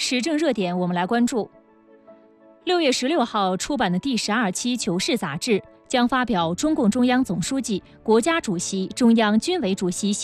时政热点，我们来关注。6月16号出版的第12期《求是》杂志将发表中共中央总书记、国家主席、中央军委主席